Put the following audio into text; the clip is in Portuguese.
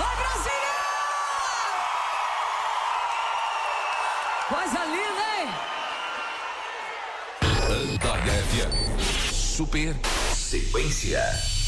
Vai, Brasília! Coisa linda, hein? Andaia FM. Super Sequência.